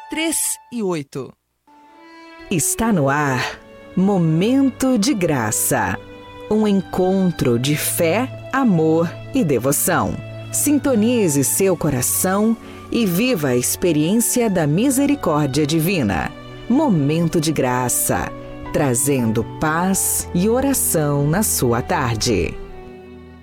3 e 8. Está no ar Momento de Graça. Um encontro de fé, amor e devoção. Sintonize seu coração e viva a experiência da misericórdia divina. Momento de Graça, trazendo paz e oração na sua tarde.